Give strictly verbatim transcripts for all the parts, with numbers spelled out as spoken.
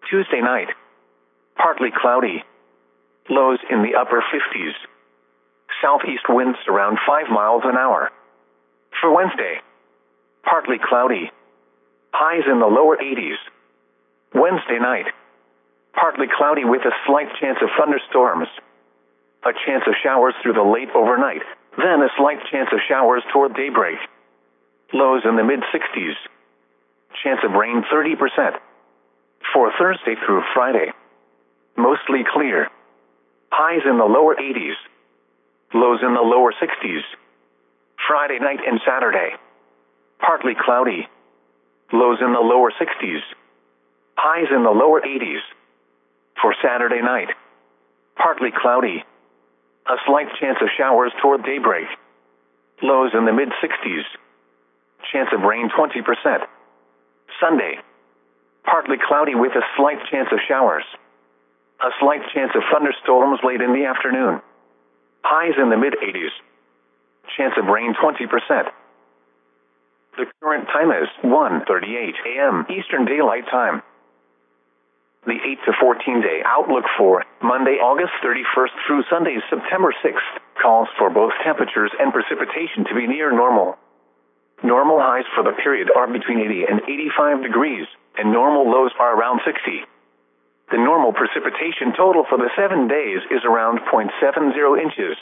Tuesday night, partly cloudy. Lows in the upper fifties. Southeast winds around five miles an hour. For Wednesday, partly cloudy. Highs in the lower eighties. Wednesday night, partly cloudy with a slight chance of thunderstorms. A chance of showers through the late overnight, then a slight chance of showers toward daybreak. Lows in the mid-sixties. Chance of rain thirty percent. For Thursday through Friday, mostly clear. Highs in the lower eighties. Lows in the lower sixties. Friday night and Saturday, partly cloudy. Lows in the lower sixties. Highs in the lower eighties. For Saturday night, partly cloudy. A slight chance of showers toward daybreak. Lows in the mid-sixties. Chance of rain twenty percent. Sunday, partly cloudy with a slight chance of showers. A slight chance of thunderstorms late in the afternoon. Highs in the mid-eighties. Chance of rain twenty percent. The current time is one thirty-eight a.m. Eastern Daylight Time. The eight to fourteen day outlook for Monday, August thirty-first through Sunday, September sixth, calls for both temperatures and precipitation to be near normal. Normal highs for the period are between eighty and eighty-five degrees, and normal lows are around sixty. The normal precipitation total for the seven days is around zero point seven zero inches.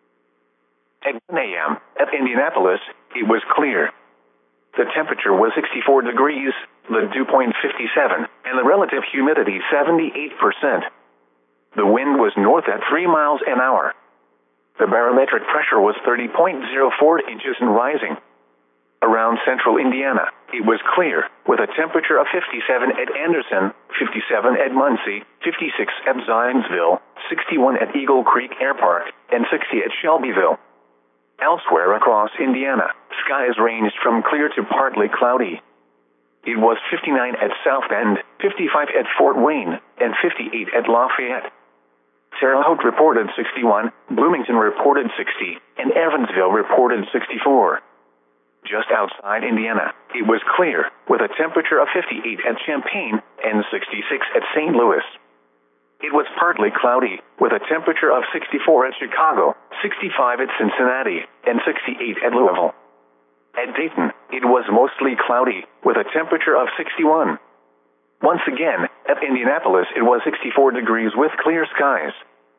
At one a.m. at Indianapolis, it was clear. The temperature was sixty-four degrees, the dew point fifty-seven, and the relative humidity seventy-eight percent. The wind was north at three miles an hour. The barometric pressure was thirty point zero four inches and rising. Around central Indiana, it was clear, with a temperature of fifty-seven at Anderson, fifty-seven at Muncie, fifty-six at Zionsville, sixty-one at Eagle Creek Air Park, and sixty at Shelbyville. Elsewhere across Indiana, skies ranged from clear to partly cloudy. It was fifty-nine at South Bend, fifty-five at Fort Wayne, and fifty-eight at Lafayette. Terre Haute reported sixty-one, Bloomington reported sixty, and Evansville reported sixty-four. Just outside Indiana, it was clear, with a temperature of fifty-eight at Champaign and sixty-six at Saint Louis. It was partly cloudy, with a temperature of sixty-four at Chicago, sixty-five at Cincinnati, and sixty-eight at Louisville. At Dayton, it was mostly cloudy, with a temperature of sixty-one. Once again, at Indianapolis it was sixty-four degrees with clear skies.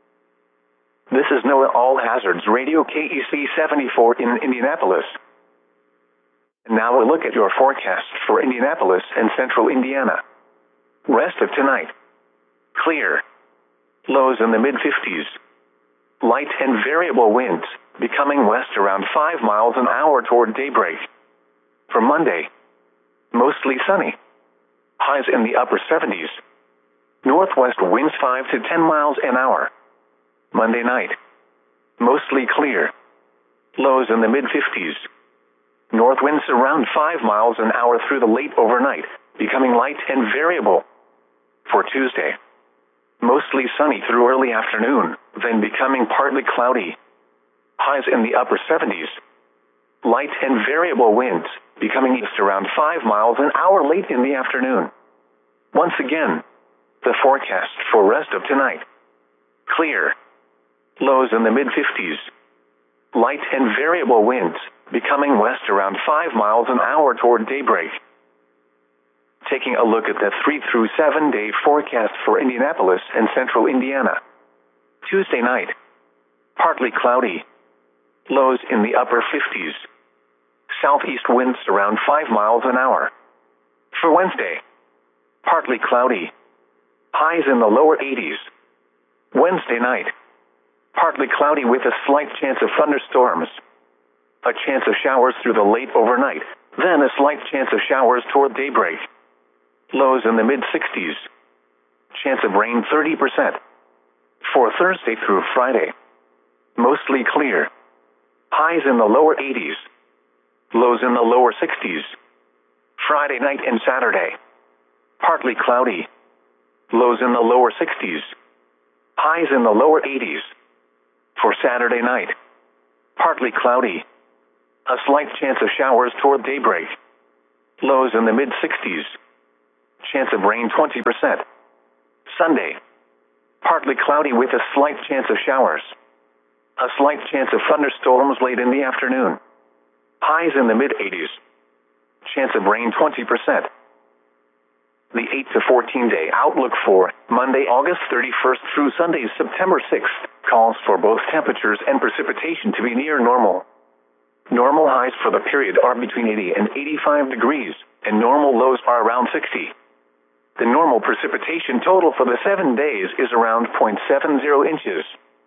This is NOAA All Hazards Radio K E C seventy-four in Indianapolis. And now a look at your forecast for Indianapolis and central Indiana. Rest of tonight. Clear. Lows in the mid-fifties. Light and variable winds, becoming west around five miles an hour toward daybreak. For Monday, mostly sunny. Highs in the upper seventies. Northwest winds five to ten miles an hour. Monday night, mostly clear. Lows in the mid-fifties. North winds around five miles an hour through the late overnight, becoming light and variable. For Tuesday, mostly sunny through early afternoon, then becoming partly cloudy. Highs in the upper seventies. Light and variable winds, becoming east around five miles an hour late in the afternoon. Once again, the forecast for rest of tonight. Clear. Lows in the mid-fifties. Light and variable winds, becoming west around five miles an hour toward daybreak. Taking a look at the three through seven day forecast for Indianapolis and central Indiana. Tuesday night, partly cloudy. Lows in the upper fifties. Southeast winds around five miles an hour. For Wednesday, partly cloudy. Highs in the lower eighties. Wednesday night, partly cloudy with a slight chance of thunderstorms. A chance of showers through the late overnight, then a slight chance of showers toward daybreak. Lows in the mid-sixties. Chance of rain thirty percent. For Thursday through Friday, mostly clear. Highs in the lower eighties. Lows in the lower sixties. Friday night and Saturday, partly cloudy. Lows in the lower sixties. Highs in the lower eighties. For Saturday night, partly cloudy. A slight chance of showers toward daybreak. Lows in the mid-sixties. Chance of rain twenty percent. Sunday, partly cloudy with a slight chance of showers. A slight chance of thunderstorms late in the afternoon. Highs in the mid eighties. Chance of rain twenty percent. The eight to fourteen day outlook for Monday, August thirty-first through Sunday, September sixth, calls for both temperatures and precipitation to be near normal. Normal highs for the period are between eighty and eighty-five degrees, and normal lows are around sixty. The normal precipitation total for the seven days is around zero point seven zero inches.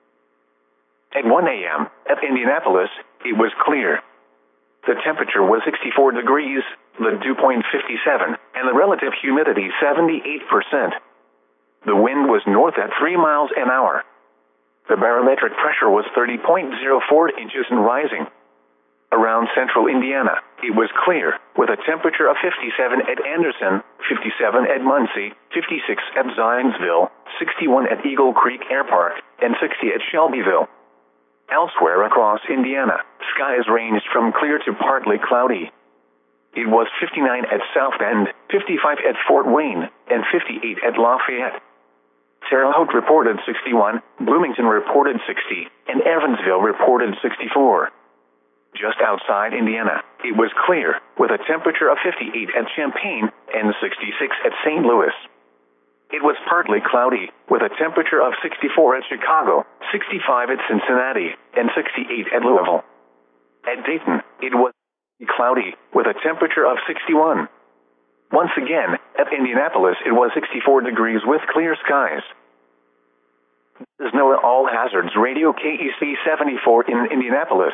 At one a m at Indianapolis, it was clear. The temperature was sixty-four degrees, the dew point fifty-seven, and the relative humidity seventy-eight percent. The wind was north at three miles an hour. The barometric pressure was thirty point zero four inches and rising. Around central Indiana, it was clear, with a temperature of fifty-seven at Anderson, fifty-seven at Muncie, fifty-six at Zionsville, sixty-one at Eagle Creek Air Park, and sixty at Shelbyville. Elsewhere across Indiana, skies ranged from clear to partly cloudy. It was fifty-nine at South Bend, fifty-five at Fort Wayne, and fifty-eight at Lafayette. Terre Haute reported sixty-one, Bloomington reported sixty, and Evansville reported sixty-four. Just outside Indiana, it was clear, with a temperature of fifty-eight at Champaign and sixty-six at Saint Louis. It was partly cloudy, with a temperature of sixty-four at Chicago, sixty-five at Cincinnati, and sixty-eight at Louisville. At Dayton, it was cloudy, with a temperature of sixty-one. Once again, at Indianapolis, it was sixty-four degrees with clear skies. This is NOAA All Hazards Radio K E C seventy-four in Indianapolis.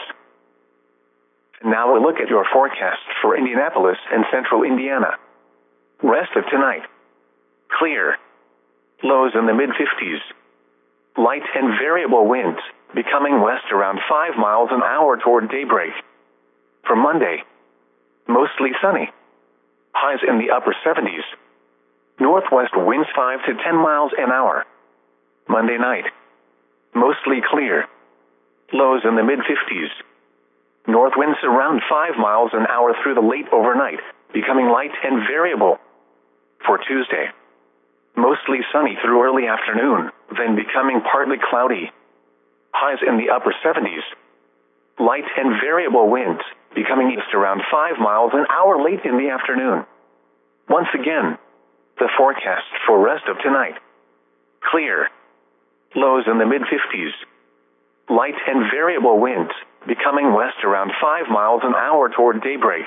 Now a look at your forecast for Indianapolis and central Indiana. Rest of tonight. Clear. Lows in the mid fifties. Light and variable winds, becoming west around five miles an hour toward daybreak. For Monday, mostly sunny. Highs in the upper seventies. Northwest winds five to ten miles an hour. Monday night, mostly clear. Lows in the mid fifties. North winds around five miles an hour through the late overnight, becoming light and variable. For Tuesday, mostly sunny through early afternoon, then becoming partly cloudy. Highs in the upper seventies. Light and variable winds, becoming east around five miles an hour late in the afternoon. Once again, the forecast for rest of tonight. Clear. Lows in the mid fifties. Light and variable winds, becoming west around five miles an hour toward daybreak.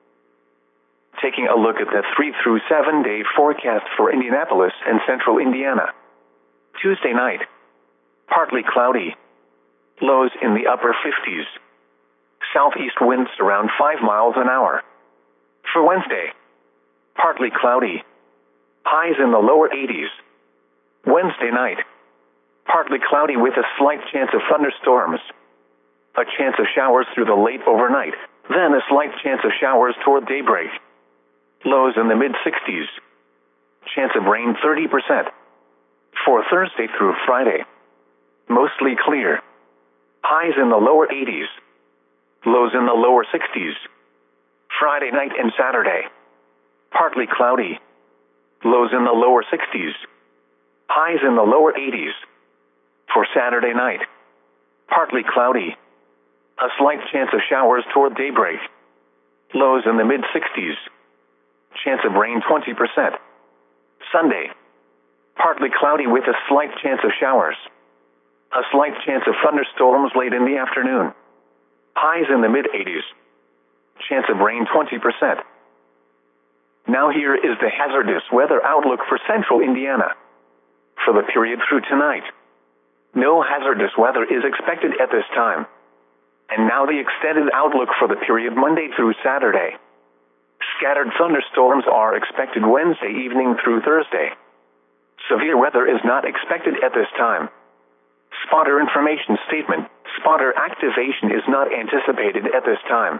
Taking a look at the three through seven day forecast for Indianapolis and central Indiana. Tuesday night, partly cloudy. Lows in the upper fifties. Southeast winds around five miles an hour. For Wednesday, partly cloudy. Highs in the lower eighties. Wednesday night, partly cloudy with a slight chance of thunderstorms. A chance of showers through the late overnight, then a slight chance of showers toward daybreak. Lows in the mid sixties. Chance of rain thirty percent. For Thursday through Friday, mostly clear. Highs in the lower eighties. Lows in the lower sixties. Friday night and Saturday, partly cloudy. Lows in the lower sixties. Highs in the lower eighties. For Saturday night, partly cloudy. A slight chance of showers toward daybreak. Lows in the mid sixties. Chance of rain twenty percent. Sunday, partly cloudy with a slight chance of showers. A slight chance of thunderstorms late in the afternoon. Highs in the mid eighties. Chance of rain twenty percent. Now here is the hazardous weather outlook for central Indiana. For the period through tonight, no hazardous weather is expected at this time. And now the extended outlook for the period Monday through Saturday. Scattered thunderstorms are expected Wednesday evening through Thursday. Severe weather is not expected at this time. Spotter information statement. Spotter activation is not anticipated at this time.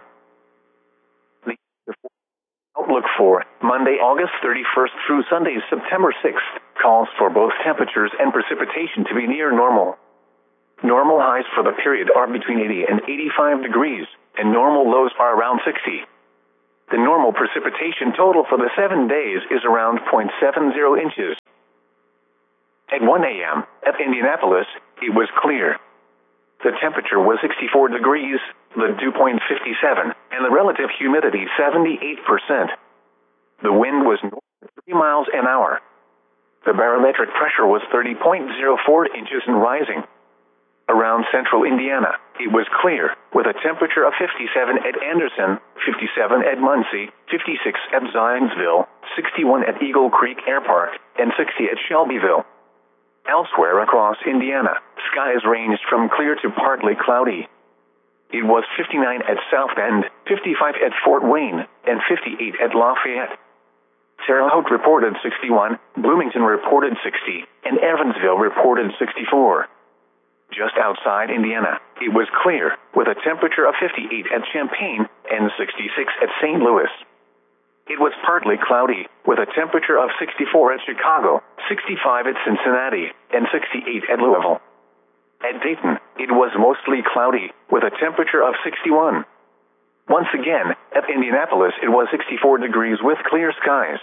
The outlook for Monday, August thirty-first through Sunday, September sixth, calls for both temperatures and precipitation to be near normal. Normal highs for the period are between eighty and eighty-five degrees, and normal lows are around sixty. The normal precipitation total for the seven days is around zero point seven zero inches. At one a.m. at Indianapolis, it was clear. The temperature was sixty-four degrees, the dew point fifty-seven, and the relative humidity seventy-eight percent. The wind was north at three miles an hour. The barometric pressure was thirty point zero four inches and rising. Around central Indiana, it was clear, with a temperature of fifty-seven at Anderson, fifty-seven at Muncie, fifty-six at Zionsville, sixty-one at Eagle Creek Air Park, and sixty at Shelbyville. Elsewhere across Indiana, skies ranged from clear to partly cloudy. It was fifty-nine at South Bend, fifty-five at Fort Wayne, and fifty-eight at Lafayette. Terre Haute reported sixty-one, Bloomington reported sixty, and Evansville reported sixty-four. Just outside Indiana, it was clear, with a temperature of fifty-eight at Champaign and sixty-six at Saint Louis. It was partly cloudy, with a temperature of sixty-four at Chicago, sixty-five at Cincinnati, and sixty-eight at Louisville. At Dayton, it was mostly cloudy, with a temperature of sixty-one. Once again, at Indianapolis it was sixty-four degrees with clear skies.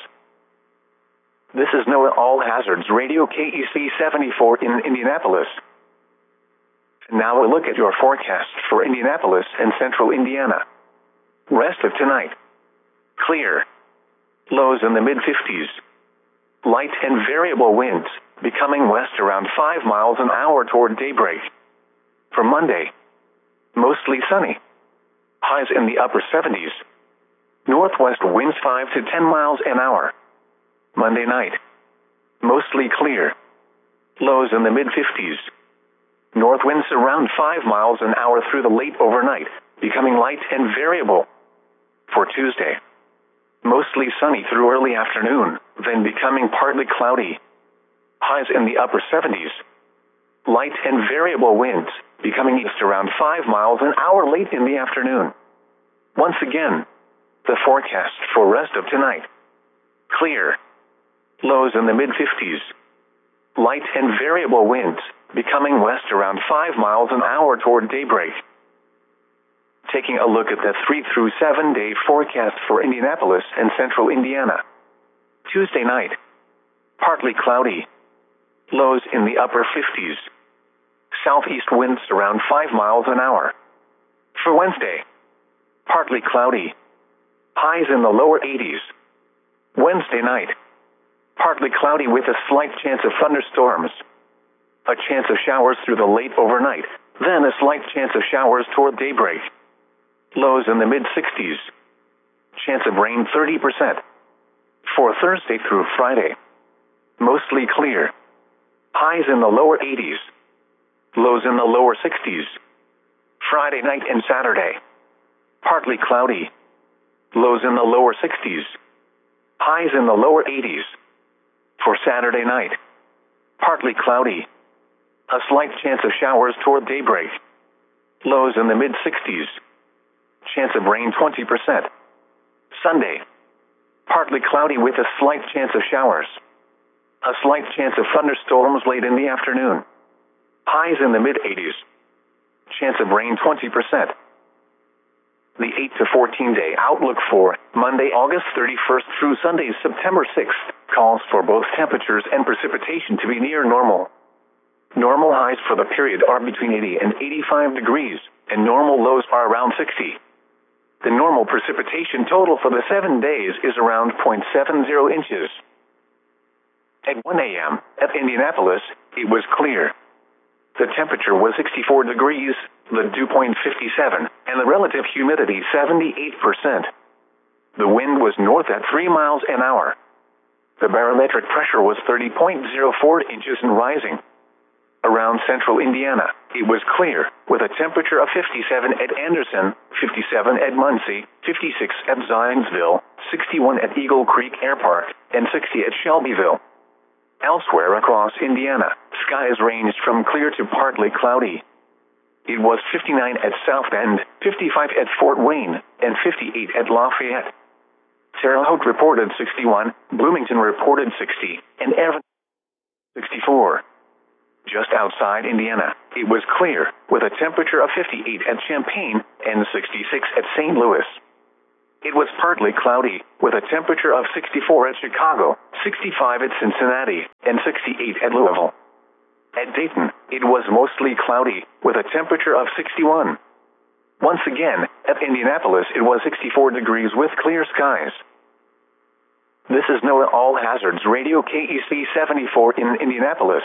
This is NOAA All Hazards Radio K E C seventy-four in Indianapolis. Now a look at your forecast for Indianapolis and central Indiana. Rest of tonight. Clear. Lows in the mid-fifties. Light and variable winds, becoming west around five miles an hour toward daybreak. For Monday, mostly sunny. Highs in the upper seventies. Northwest winds five to ten miles an hour. Monday night, mostly clear. Lows in the mid-fifties. North winds around five miles an hour through the late overnight, becoming light and variable. For Tuesday, mostly sunny through early afternoon, then becoming partly cloudy. Highs in the upper seventies. Light and variable winds, becoming east around five miles an hour late in the afternoon. Once again, the forecast for rest of tonight. Clear. Lows in the mid-fifties. Light and variable winds, becoming west around five miles an hour toward daybreak. Taking a look at the three through seven day forecast for Indianapolis and central Indiana. Tuesday night, partly cloudy. Lows in the upper fifties. Southeast winds around five miles an hour. For Wednesday, partly cloudy. Highs in the lower eighties. Wednesday night, partly cloudy with a slight chance of thunderstorms. A chance of showers through the late overnight, then a slight chance of showers toward daybreak. Lows in the mid-sixties. Chance of rain thirty percent. For Thursday through Friday, mostly clear. Highs in the lower eighties. Lows in the lower sixties. Friday night and Saturday, partly cloudy. Lows in the lower sixties. Highs in the lower eighties. For Saturday night, partly cloudy. A slight chance of showers toward daybreak. Lows in the mid-sixties. Chance of rain twenty percent. Sunday, partly cloudy with a slight chance of showers. A slight chance of thunderstorms late in the afternoon. Highs in the mid-eighties. Chance of rain twenty percent. The eight to fourteen day outlook for Monday, August thirty-first through Sunday, September sixth, calls for both temperatures and precipitation to be near normal. Normal highs for the period are between eighty and eighty-five degrees, and normal lows are around sixty. The normal precipitation total for the seven days is around zero point seven zero inches. At one a.m. at Indianapolis, it was clear. The temperature was sixty-four degrees, the dew point fifty-seven, and the relative humidity seventy-eight percent. The wind was north at three miles an hour. The barometric pressure was thirty point zero four inches and rising. Around central Indiana, it was clear, with a temperature of fifty-seven at Anderson, fifty-seven at Muncie, fifty-six at Zionsville, sixty-one at Eagle Creek Air Park, and sixty at Shelbyville. Elsewhere across Indiana, skies ranged from clear to partly cloudy. It was fifty-nine at South Bend, fifty-five at Fort Wayne, and fifty-eight at Lafayette. Terre Haute reported sixty-one, Bloomington reported sixty, and Evansville sixty-four. Just outside Indiana, it was clear, with a temperature of fifty-eight at Champaign and sixty-six at Saint Louis. It was partly cloudy, with a temperature of sixty-four at Chicago, sixty-five at Cincinnati, and sixty-eight at Louisville. At Dayton, it was mostly cloudy, with a temperature of sixty-one. Once again, at Indianapolis it was sixty-four degrees with clear skies. This is NOAA All Hazards Radio K E C seventy-four in Indianapolis.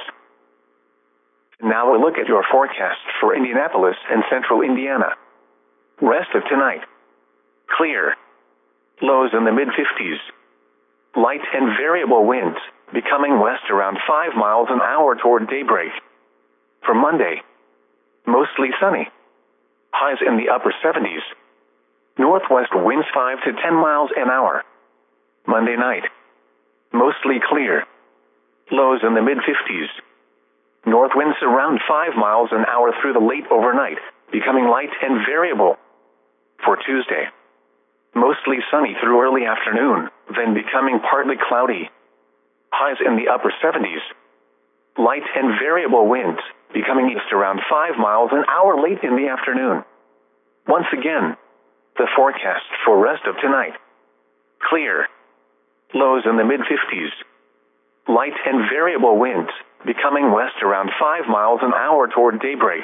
Now a look at your forecast for Indianapolis and central Indiana. Rest of tonight. Clear. Lows in the mid-fifties. Light and variable winds, becoming west around five miles an hour toward daybreak. For Monday, mostly sunny. Highs in the upper seventies. Northwest winds five to ten miles an hour. Monday night, mostly clear. Lows in the mid-fifties. North winds around five miles an hour through the late overnight, becoming light and variable. For Tuesday, mostly sunny through early afternoon, then becoming partly cloudy. Highs in the upper seventies. Light and variable winds, becoming east around five miles an hour late in the afternoon. Once again, the forecast for rest of tonight. Clear. Lows in the mid-fifties. Light and variable winds, becoming west around five miles an hour toward daybreak.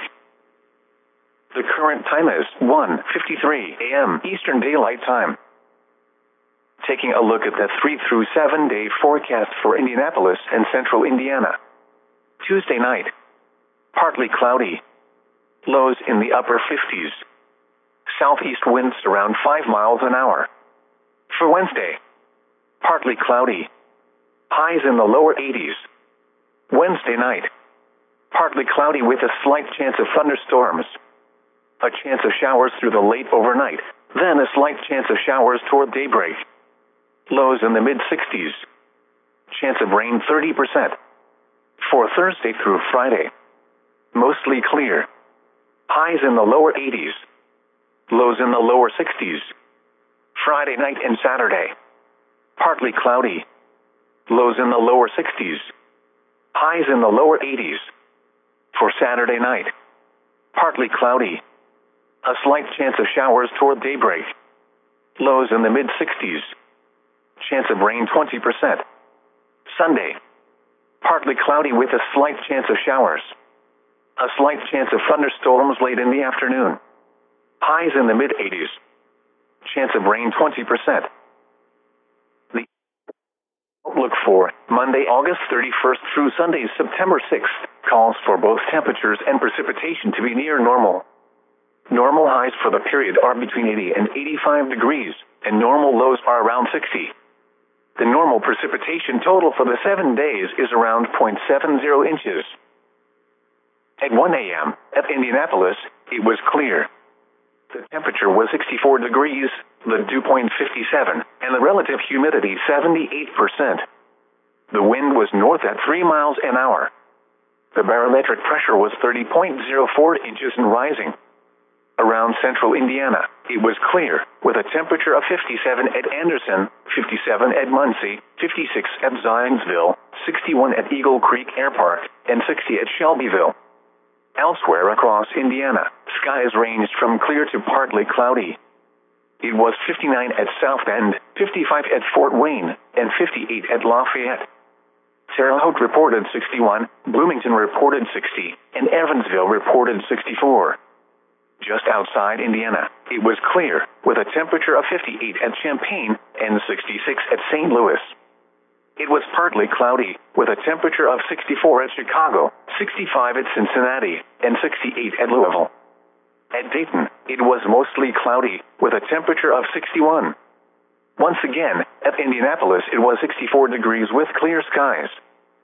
The current time is one fifty-three a m Eastern Daylight Time. Taking a look at the three through seven day forecast for Indianapolis and central Indiana. Tuesday night, partly cloudy. Lows in the upper fifties. Southeast winds around five miles an hour. For Wednesday, partly cloudy. Highs in the lower eighties. Wednesday night, partly cloudy with a slight chance of thunderstorms. A chance of showers through the late overnight, then a slight chance of showers toward daybreak. Lows in the mid-sixties. Chance of rain thirty percent. For Thursday through Friday, mostly clear. Highs in the lower eighties. Lows in the lower sixties. Friday night and Saturday, partly cloudy. Lows in the lower sixties. Highs in the lower eighties. For Saturday night, partly cloudy. A slight chance of showers toward daybreak. Lows in the mid-sixties. Chance of rain twenty percent. Sunday, partly cloudy with a slight chance of showers. A slight chance of thunderstorms late in the afternoon. Highs in the mid-eighties. Chance of rain twenty percent. The outlook for Monday, August thirty-first through Sunday, September sixth, calls for both temperatures and precipitation to be near normal. Normal highs for the period are between eighty and eighty-five degrees, and normal lows are around sixty. The normal precipitation total for the seven days is around zero point seven zero inches. At one a m at Indianapolis, it was clear. The temperature was sixty-four degrees, the dew point fifty-seven, and the relative humidity seventy-eight percent. The wind was north at three miles an hour. The barometric pressure was thirty point zero four inches and rising. Around central Indiana, it was clear, with a temperature of fifty-seven at Anderson, fifty-seven at Muncie, fifty-six at Zionsville, sixty-one at Eagle Creek Air Park, and sixty at Shelbyville. Elsewhere across Indiana, skies ranged from clear to partly cloudy. It was fifty-nine at South Bend, fifty-five at Fort Wayne, and fifty-eight at Lafayette. Terre Haute reported sixty-one, Bloomington reported sixty, and Evansville reported sixty-four. Just outside Indiana, it was clear, with a temperature of fifty-eight at Champaign and sixty-six at Saint Louis. It was partly cloudy, with a temperature of sixty-four at Chicago, sixty-five at Cincinnati, and sixty-eight at Louisville. At Dayton, it was mostly cloudy, with a temperature of sixty-one. Once again, at Indianapolis it was sixty-four degrees with clear skies.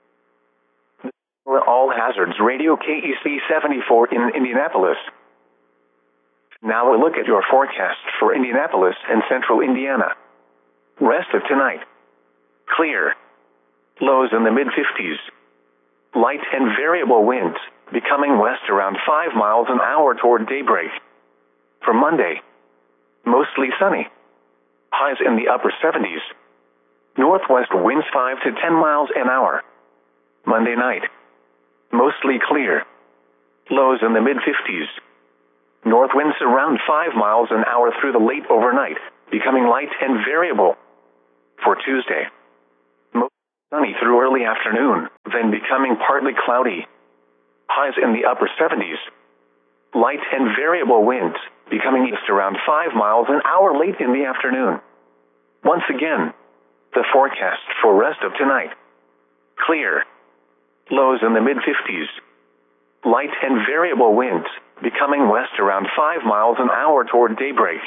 All Hazards Radio K E C seventy-four in Indianapolis. Now a look at your forecast for Indianapolis and central Indiana. Rest of tonight. Clear. Lows in the mid-fifties. Light and variable winds, becoming west around five miles an hour toward daybreak. For Monday, mostly sunny. Highs in the upper seventies. Northwest winds five to ten miles an hour. Monday night, mostly clear. Lows in the mid-fifties. North winds around five miles an hour through the late overnight, becoming light and variable. For Tuesday, mostly sunny through early afternoon, then becoming partly cloudy. Highs in the upper seventies. Light and variable winds, becoming east around five miles an hour late in the afternoon. Once again, the forecast for rest of tonight. Clear. Lows in the mid-fifties. Light and variable winds, becoming west around five miles an hour toward daybreak.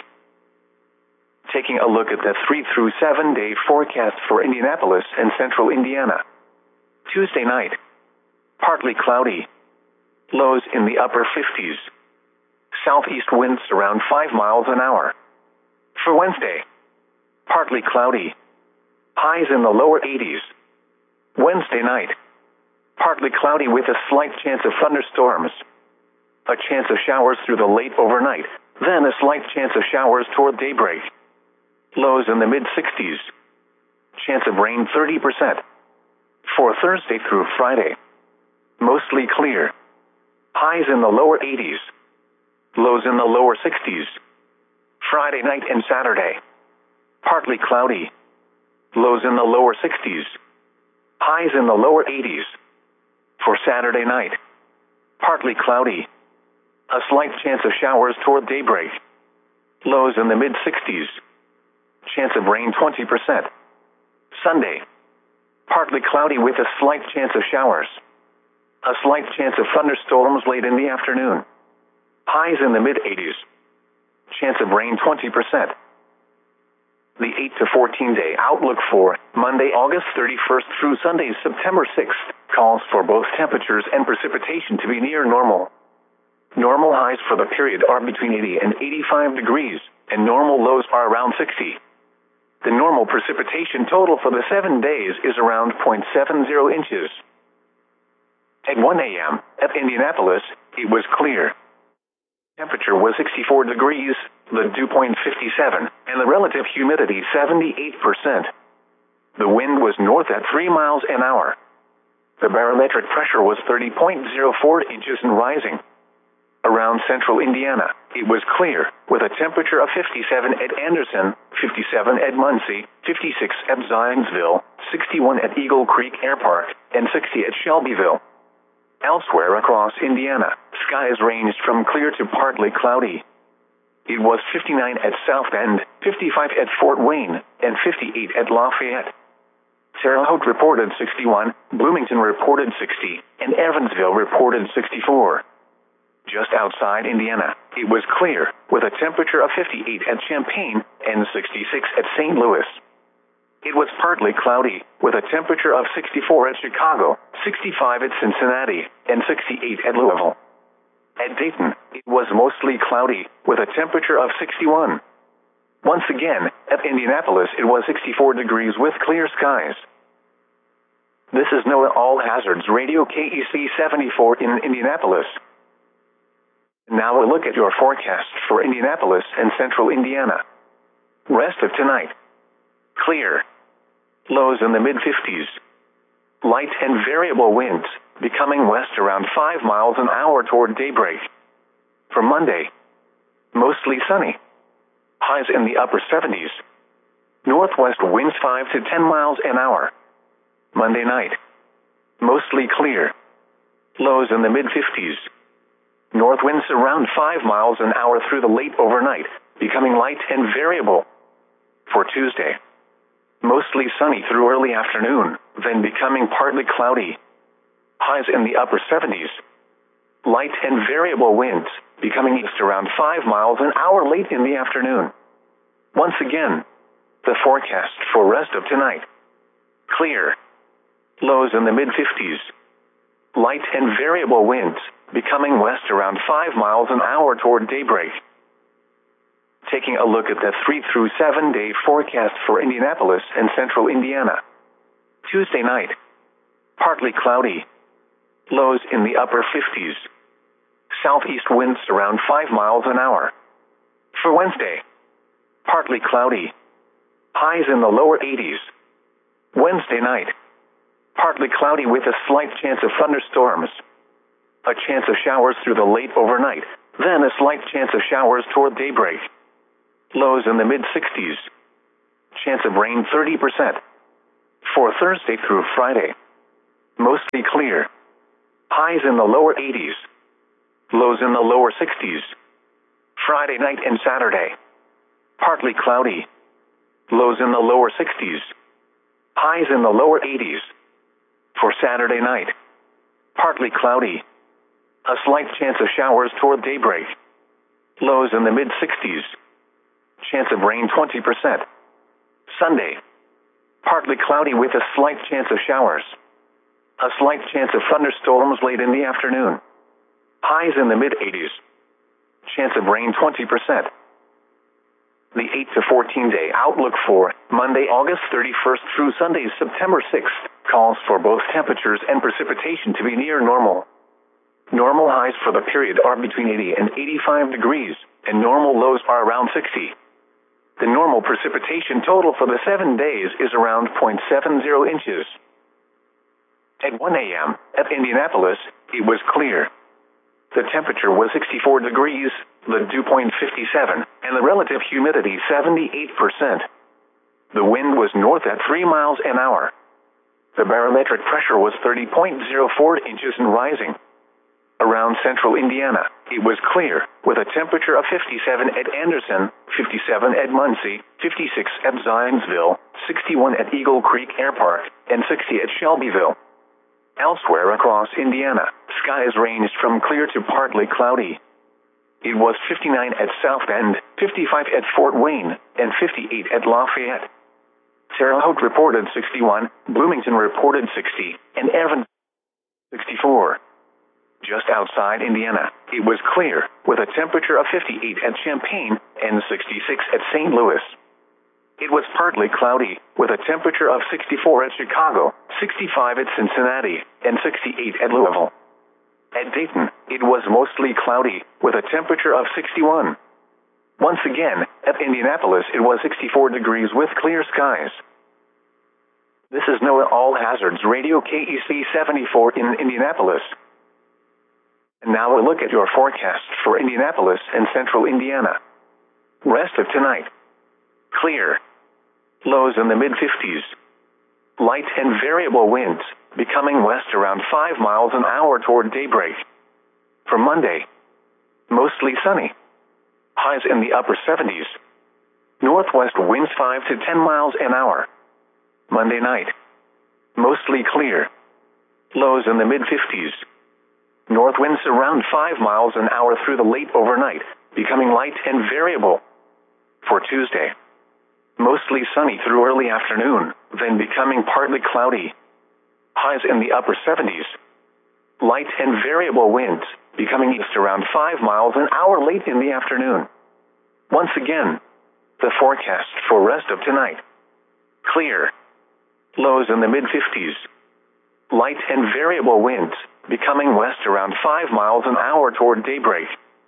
Taking a look at the three through seven day forecast for Indianapolis and central Indiana. Tuesday night. Partly cloudy. Lows in the upper fifties. Southeast winds around five miles an hour. For Wednesday. Partly cloudy. Highs in the lower eighties. Wednesday night. Partly cloudy with a slight chance of thunderstorms. A chance of showers through the late overnight, then a slight chance of showers toward daybreak. Lows in the mid-sixties. Chance of rain thirty percent. For Thursday through Friday. Mostly clear. Highs in the lower eighties. Lows in the lower sixties. Friday night and Saturday. Partly cloudy. Lows in the lower sixties. Highs in the lower eighties. For Saturday night. Partly cloudy. A slight chance of showers toward daybreak. Lows in the mid-sixties. Chance of rain twenty percent. Sunday. Partly cloudy with a slight chance of showers. A slight chance of thunderstorms late in the afternoon. Highs in the mid-eighties. Chance of rain twenty percent. The eight to fourteen day outlook for Monday, August thirty-first through Sunday, September sixth, calls for both temperatures and precipitation to be near normal. Normal highs for the period are between eighty and eighty-five degrees, and normal lows are around sixty. The normal precipitation total for the seven days is around zero point seven zero inches. At one a m at Indianapolis, it was clear. Temperature was sixty-four degrees, the dew point fifty-seven, and the relative humidity seventy-eight percent. The wind was north at three miles an hour. The barometric pressure was thirty point zero four inches and rising. Around central Indiana, it was clear, with a temperature of fifty-seven at Anderson, fifty-seven at Muncie, fifty-six at Zionsville, sixty-one at Eagle Creek Air Park, and sixty at Shelbyville. Elsewhere across Indiana, skies ranged from clear to partly cloudy. It was fifty-nine at South Bend, fifty-five at Fort Wayne, and fifty-eight at Lafayette. Terre Haute reported sixty-one, Bloomington reported sixty, and Evansville reported sixty-four. Just outside Indiana, it was clear, with a temperature of fifty-eight at Champaign and sixty-six at Saint Louis. It was partly cloudy, with a temperature of sixty-four at Chicago, sixty-five at Cincinnati, and sixty-eight at Louisville. At Dayton, it was mostly cloudy, with a temperature of sixty-one. Once again, at Indianapolis, it was sixty-four degrees with clear skies. This is NOAA All Hazards Radio K E C seventy-four in Indianapolis. Now a look at your forecast for Indianapolis and central Indiana. Rest of tonight. Clear. Lows in the mid-fifties. Light and variable winds, becoming west around five miles an hour toward daybreak. For Monday, mostly sunny. Highs in the upper seventies. Northwest winds five to ten miles an hour. Monday night, mostly clear. Lows in the mid-fifties. North winds around five miles an hour through the late overnight, becoming light and variable. For Tuesday, mostly sunny through early afternoon, then becoming partly cloudy. Highs in the upper seventies. Light and variable winds, becoming east around five miles an hour late in the afternoon. Once again, the forecast for rest of tonight. Clear. Lows in the mid-fifties. Light and variable winds, becoming west around five miles an hour toward daybreak. Taking a look at the three through seven day forecast for Indianapolis and central Indiana. Tuesday night, partly cloudy. Lows in the upper fifties. Southeast winds around five miles an hour. For Wednesday, partly cloudy. Highs in the lower eighties. Wednesday night, partly cloudy with a slight chance of thunderstorms. A chance of showers through the late overnight, then a slight chance of showers toward daybreak. Lows in the mid-sixties. Chance of rain thirty percent. For Thursday through Friday, mostly clear. Highs in the lower eighties. Lows in the lower sixties. Friday night and Saturday. Partly cloudy. Lows in the lower sixties. Highs in the lower eighties. For Saturday night. Partly cloudy. A slight chance of showers toward daybreak. Lows in the mid-sixties. Chance of rain twenty percent. Sunday. Partly cloudy with a slight chance of showers. A slight chance of thunderstorms late in the afternoon. Highs in the mid-eighties. Chance of rain twenty percent. The eight to fourteen day outlook for Monday, August thirty-first through Sunday, September sixth, calls for both temperatures and precipitation to be near normal. Normal highs for the period are between eighty and eighty-five degrees, and normal lows are around sixty. The normal precipitation total for the seven days is around zero point seven zero inches. At one a m at Indianapolis, it was clear. The temperature was sixty-four degrees, the dew point fifty-seven, and the relative humidity seventy-eight percent. The wind was north at three miles an hour. The barometric pressure was thirty point zero four inches and rising. Around central Indiana, it was clear, with a temperature of fifty-seven at Anderson, fifty-seven at Muncie, fifty-six at Zionsville, sixty-one at Eagle Creek Air Park, and sixty at Shelbyville. Elsewhere across Indiana, skies ranged from clear to partly cloudy. It was fifty-nine at South Bend, fifty-five at Fort Wayne, and fifty-eight at Lafayette. Terre Haute reported sixty-one, Bloomington reported sixty, and Evansville sixty-four. Just outside Indiana, it was clear, with a temperature of fifty-eight at Champaign and sixty-six at Saint Louis. It was partly cloudy, with a temperature of sixty-four at Chicago, sixty-five at Cincinnati, and sixty-eight at Louisville. At Dayton, it was mostly cloudy, with a temperature of sixty-one. Once again, at Indianapolis it was sixty-four degrees with clear skies. This is NOAA All Hazards Radio K E C seventy-four in Indianapolis. And now a look at your forecast for Indianapolis and central Indiana. Rest of tonight. Clear. Lows in the mid-fifties. Light and variable winds, becoming west around five miles an hour toward daybreak. For Monday, mostly sunny. Highs in the upper seventies. Northwest winds five to ten miles an hour. Monday night, mostly clear. Lows in the mid-fifties. North winds around five miles an hour through the late overnight, becoming light and variable. For Tuesday, mostly sunny through early afternoon, then becoming partly cloudy. Highs in the upper seventies. Light and variable winds, becoming east around five miles an hour late in the afternoon. Once again, the forecast for rest of tonight. Clear. Lows in the mid-fifties. Light and variable winds, becoming west around five miles an hour toward daybreak.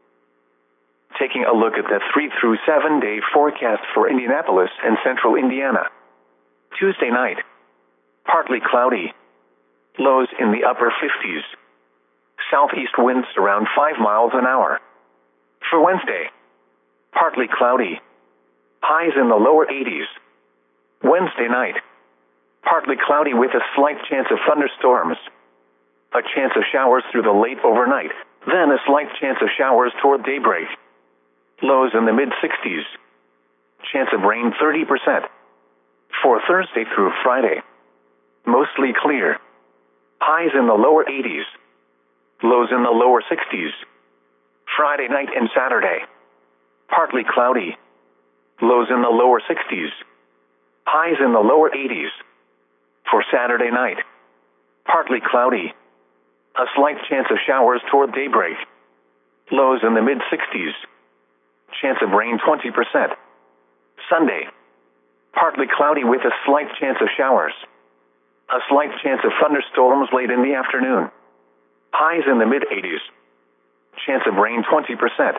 Taking a look at the three through seven day forecast for Indianapolis and central Indiana. Tuesday night, partly cloudy. Lows in the upper fifties. Southeast winds around five miles an hour. For Wednesday, partly cloudy. Highs in the lower eighties. Wednesday night, partly cloudy with a slight chance of thunderstorms. A chance of showers through the late overnight, then a slight chance of showers toward daybreak. Lows in the mid-sixties. Chance of rain thirty percent. For Thursday through Friday, mostly clear. Highs in the lower eighties. Lows in the lower sixties. Friday night and Saturday, partly cloudy. Lows in the lower sixties. Highs in the lower eighties. For Saturday night, partly cloudy. A slight chance of showers toward daybreak. Lows in the mid-sixties. Chance of rain twenty percent. Sunday, partly cloudy with a slight chance of showers. A slight chance of thunderstorms late in the afternoon. Highs in the mid-eighties. Chance of rain twenty percent.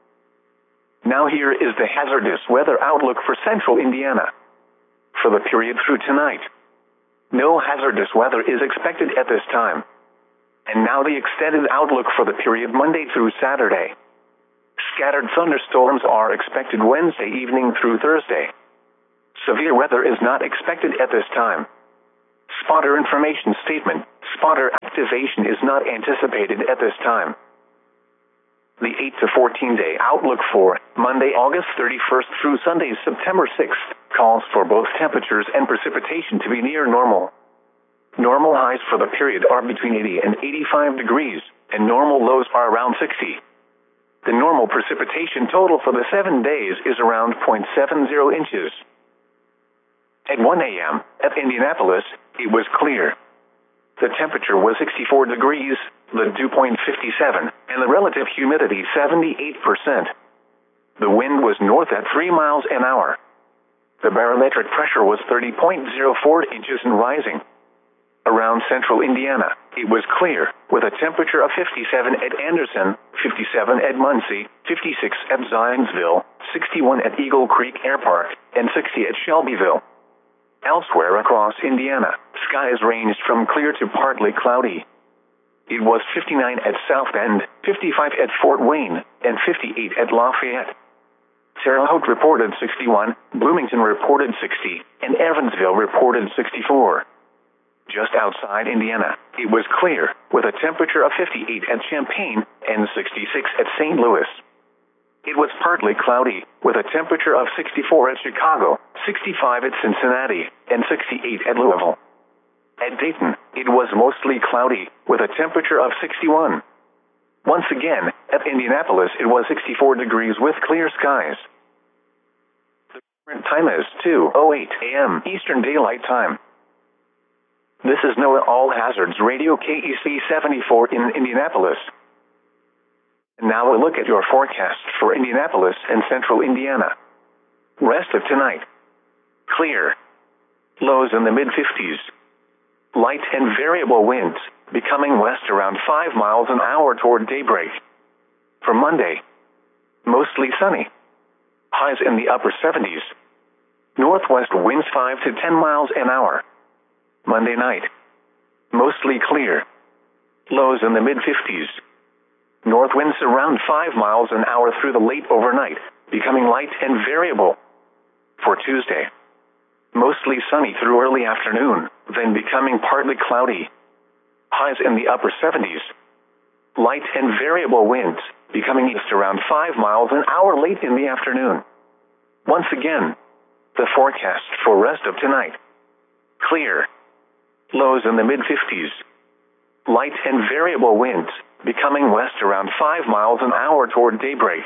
Now here is the hazardous weather outlook for central Indiana. For the period through tonight, no hazardous weather is expected at this time. And now the extended outlook for the period Monday through Saturday. Scattered thunderstorms are expected Wednesday evening through Thursday. Severe weather is not expected at this time. Spotter information statement. Spotter activation is not anticipated at this time. The eight to fourteen day outlook for Monday, August thirty-first through Sunday, September sixth, calls for both temperatures and precipitation to be near normal. Normal highs for the period are between eighty and eighty-five degrees, and normal lows are around sixty. The normal precipitation total for the seven days is around zero point seven zero inches. At one a m at Indianapolis, it was clear. The temperature was sixty-four degrees, the dew point fifty-seven, and the relative humidity seventy-eight percent. The wind was north at three miles an hour. The barometric pressure was thirty point zero four inches and rising. Around central Indiana, it was clear, with a temperature of fifty-seven at Anderson, fifty-seven at Muncie, fifty-six at Zionsville, sixty-one at Eagle Creek Air Park, and sixty at Shelbyville. Elsewhere across Indiana, skies ranged from clear to partly cloudy. It was fifty-nine at South Bend, fifty-five at Fort Wayne, and fifty-eight at Lafayette. Terre Haute reported sixty-one, Bloomington reported sixty, and Evansville reported sixty-four. Just outside Indiana, it was clear, with a temperature of fifty-eight at Champaign and sixty-six at Saint Louis. It was partly cloudy, with a temperature of sixty-four at Chicago, sixty-five at Cincinnati, and sixty-eight at Louisville. At Dayton, it was mostly cloudy, with a temperature of sixty-one. Once again, at Indianapolis, it was sixty-four degrees with clear skies. The current time is two oh eight a m Eastern Daylight Time. This is NOAA All Hazards Radio K E C seventy-four in Indianapolis. And now a look at your forecast for Indianapolis and central Indiana. Rest of tonight. Clear. Lows in the mid-fifties. Light and variable winds, becoming west around five miles an hour toward daybreak. For Monday, mostly sunny. Highs in the upper seventies. Northwest winds five to ten miles an hour. Monday night, mostly clear. Lows in the mid-fifties. North winds around five miles an hour through the late overnight, becoming light and variable. For Tuesday, mostly sunny through early afternoon, then becoming partly cloudy. Highs in the upper seventies. Light and variable winds, becoming east around five miles an hour late in the afternoon. Once again, the forecast for rest of tonight. Clear. Lows in the mid-fifties. Light and variable winds, becoming west around five miles an hour toward daybreak.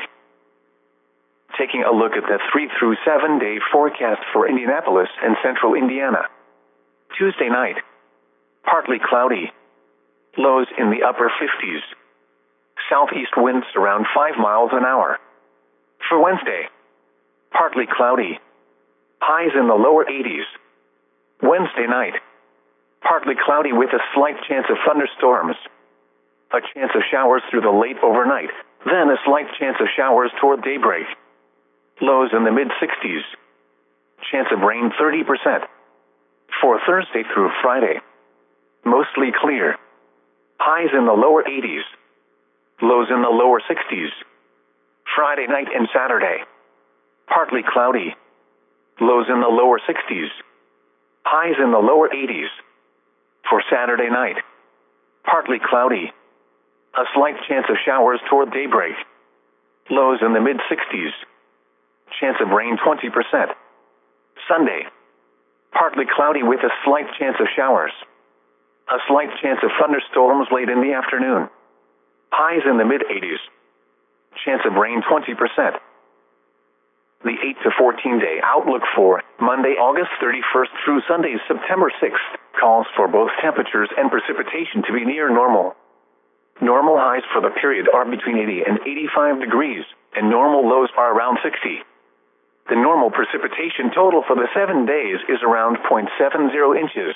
Taking a look at the three through seven day forecast for Indianapolis and central Indiana. Tuesday night, partly cloudy. Lows in the upper fifties. Southeast winds around five miles an hour. For Wednesday, partly cloudy. Highs in the lower eighties. Wednesday night, partly cloudy with a slight chance of thunderstorms. A chance of showers through the late overnight, then a slight chance of showers toward daybreak. Lows in the mid-sixties. Chance of rain thirty percent. For Thursday through Friday, mostly clear. Highs in the lower eighties. Lows in the lower sixties. Friday night and Saturday, partly cloudy. Lows in the lower sixties. Highs in the lower eighties. For Saturday night, partly cloudy. A slight chance of showers toward daybreak. Lows in the mid-sixties. Chance of rain twenty percent. Sunday, partly cloudy with a slight chance of showers. A slight chance of thunderstorms late in the afternoon. Highs in the mid-eighties. Chance of rain twenty percent. The eight to fourteen day outlook for Monday, August thirty-first through Sunday, September sixth, calls for both temperatures and precipitation to be near normal. Normal highs for the period are between eighty and eighty-five degrees, and normal lows are around sixty. The normal precipitation total for the seven days is around zero point seven zero inches.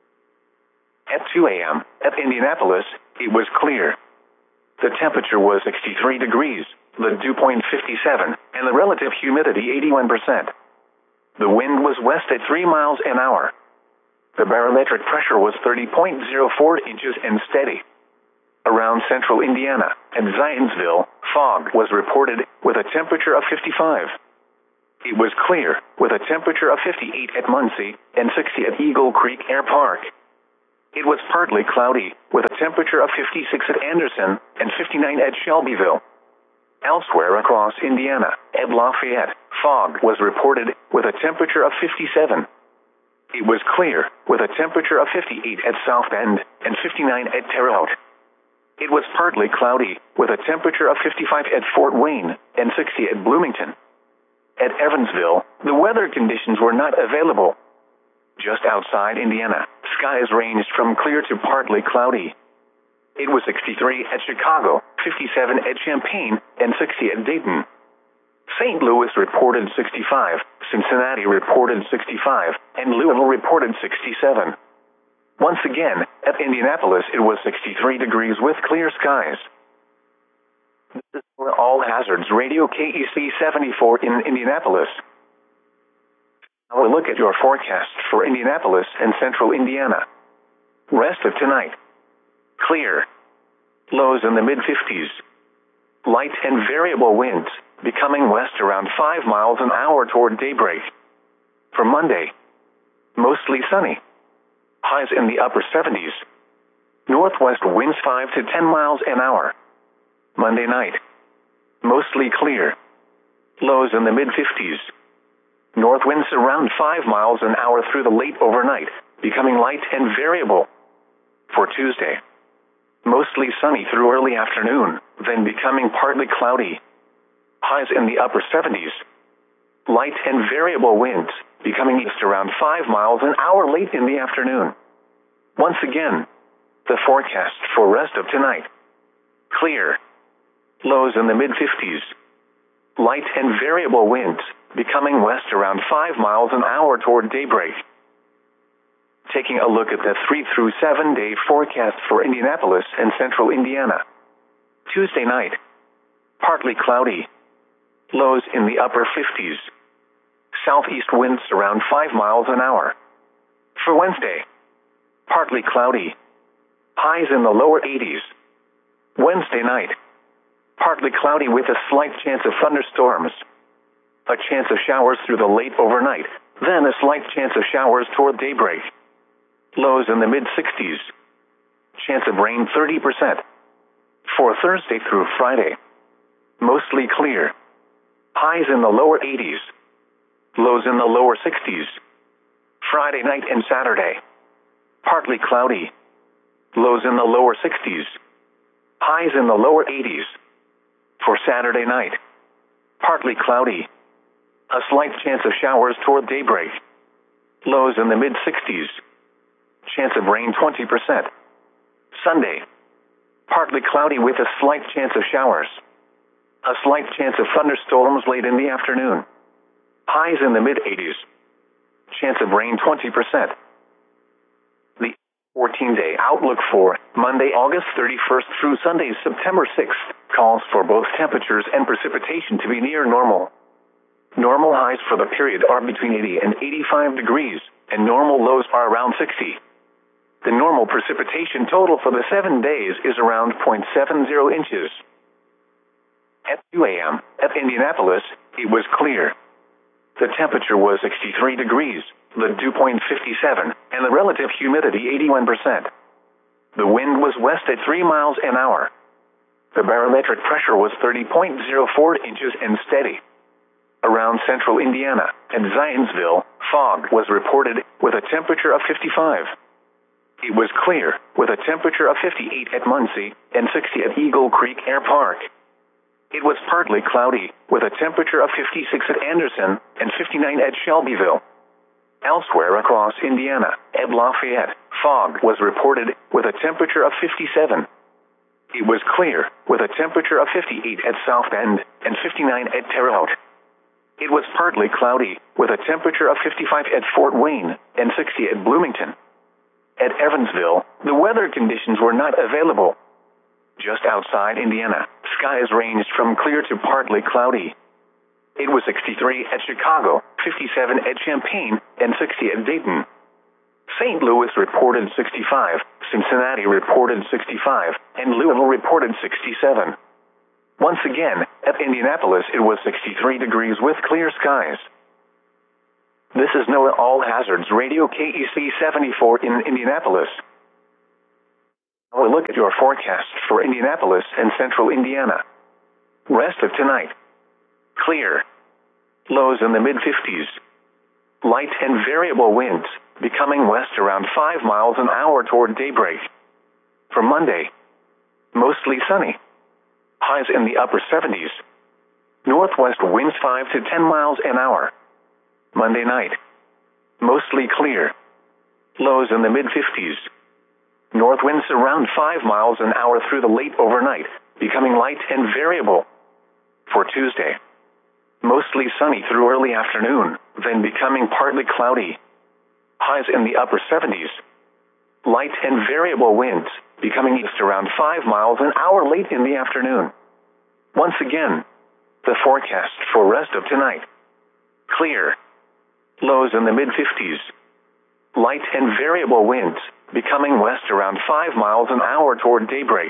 At two a m at Indianapolis, it was clear. The temperature was sixty-three degrees, the dew point fifty-seven, and the relative humidity eighty-one percent. The wind was west at three miles an hour. The barometric pressure was thirty point zero four inches and steady. Around central Indiana and Zionsville, fog was reported with a temperature of fifty-five. It was clear, with a temperature of fifty-eight at Muncie and sixty at Eagle Creek Air Park. It was partly cloudy, with a temperature of fifty-six at Anderson and fifty-nine at Shelbyville. Elsewhere across Indiana, at Lafayette, fog was reported, with a temperature of fifty-seven. It was clear, with a temperature of fifty-eight at South Bend and fifty-nine at Terre Haute. It was partly cloudy, with a temperature of fifty-five at Fort Wayne and sixty at Bloomington. At Evansville, the weather conditions were not available. Just outside Indiana, skies ranged from clear to partly cloudy. It was sixty-three at Chicago, fifty-seven at Champaign, and sixty at Dayton. Saint Louis reported sixty-five, Cincinnati reported sixty-five, and Louisville reported sixty-seven. Once again, at Indianapolis it was sixty-three degrees with clear skies. This is for All Hazards Radio K E C seventy-four in Indianapolis. Now a look at your forecast for Indianapolis and central Indiana. Rest of tonight. Clear. Lows in the mid-fifties. Light and variable winds, becoming west around five miles an hour toward daybreak. For Monday, mostly sunny. Highs in the upper seventies. Northwest winds five to ten miles an hour. Monday night, mostly clear. Lows in the mid-fifties. North winds around five miles an hour through the late overnight, becoming light and variable. For Tuesday, mostly sunny through early afternoon, then becoming partly cloudy. Highs in the upper seventies. Light and variable winds, becoming east around five miles an hour late in the afternoon. Once again, the forecast for rest of tonight. Clear. Lows in the mid-fifties. Light and variable winds, becoming west around five miles an hour toward daybreak. Taking a look at the three through seven day forecast for Indianapolis and central Indiana. Tuesday night, partly cloudy. Lows in the upper fifties. Southeast winds around five miles an hour. For Wednesday, partly cloudy. Highs in the lower eighties. Wednesday night, partly cloudy with a slight chance of thunderstorms. A chance of showers through the late overnight, then a slight chance of showers toward daybreak. Lows in the mid-sixties. Chance of rain thirty percent. For Thursday through Friday, mostly clear. Highs in the lower eighties. Lows in the lower sixties. Friday night and Saturday, partly cloudy. Lows in the lower sixties. Highs in the lower eighties. For Saturday night, partly cloudy. A slight chance of showers toward daybreak. Lows in the mid-sixties. Chance of rain twenty percent. Sunday, partly cloudy with a slight chance of showers. A slight chance of thunderstorms late in the afternoon. Highs in the mid-eighties. Chance of rain twenty percent. The fourteen day outlook for Monday, August thirty-first through Sunday, September sixth, calls for both temperatures and precipitation to be near normal. Normal highs for the period are between eighty and eighty-five degrees, and normal lows are around sixty. The normal precipitation total for the seven days is around zero point seven zero inches. At two a m at Indianapolis, it was clear. The temperature was sixty-three degrees, the dew point fifty-seven, and the relative humidity eighty-one percent. The wind was west at three miles an hour. The barometric pressure was thirty point zero four inches and steady. Around central Indiana and Zionsville, fog was reported with a temperature of fifty-five. It was clear, with a temperature of fifty-eight at Muncie and sixty at Eagle Creek Air Park. It was partly cloudy, with a temperature of fifty-six at Anderson and fifty-nine at Shelbyville. Elsewhere across Indiana, at Lafayette, fog was reported with a temperature of fifty-seven. It was clear, with a temperature of fifty-eight at South Bend and fifty-nine at Terre Haute. It was partly cloudy, with a temperature of fifty-five at Fort Wayne and sixty at Bloomington. At Evansville, the weather conditions were not available. Just outside Indiana, skies ranged from clear to partly cloudy. It was sixty-three at Chicago, fifty-seven at Champaign, and sixty at Dayton. Saint Louis reported sixty-five, Cincinnati reported sixty-five, and Louisville reported sixty-seven. Once again, at Indianapolis it was sixty-three degrees with clear skies. This is NOAA All Hazards Radio K E C seventy-four in Indianapolis. We'll look at your forecast for Indianapolis and central Indiana. Rest of tonight. Clear. Lows in the mid fifties. Light and variable winds, becoming west around five miles an hour toward daybreak. For Monday, mostly sunny. Highs in the upper seventies. Northwest winds five to ten miles an hour. Monday night, mostly clear. Lows in the mid fifties. North winds around five miles an hour through the late overnight, becoming light and variable. For Tuesday, mostly sunny through early afternoon, then becoming partly cloudy. Highs in the upper seventies. Light and variable winds, becoming east around five miles an hour late in the afternoon. Once again, the forecast for rest of tonight. Clear. Lows in the mid fifties. Light and variable winds, becoming west around five miles an hour toward daybreak.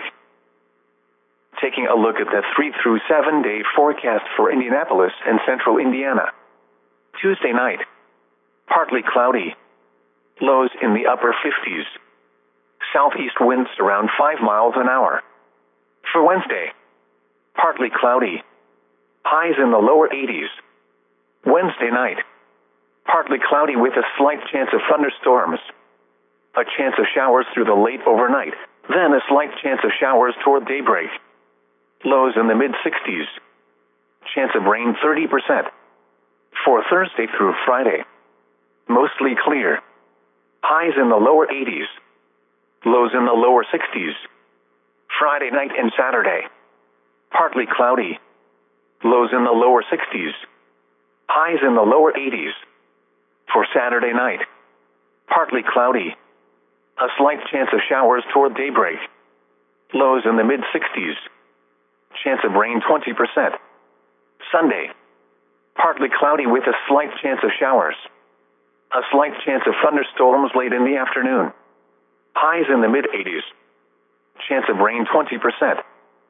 Taking a look at the three through seven day forecast for Indianapolis and central Indiana. Tuesday night, partly cloudy. Lows in the upper fifties. Southeast winds around five miles an hour. For Wednesday, partly cloudy. Highs in the lower eighties. Wednesday night, partly cloudy with a slight chance of thunderstorms. A chance of showers through the late overnight, then a slight chance of showers toward daybreak. Lows in the mid sixties. Chance of rain thirty percent. For Thursday through Friday, mostly clear. Highs in the lower eighties. Lows in the lower sixties. Friday night and Saturday, partly cloudy. Lows in the lower sixties. Highs in the lower eighties. For Saturday night, partly cloudy. A slight chance of showers toward daybreak. Lows in the mid sixties. Chance of rain twenty percent. Sunday, partly cloudy with a slight chance of showers. A slight chance of thunderstorms late in the afternoon. Highs in the mid eighties. Chance of rain twenty percent.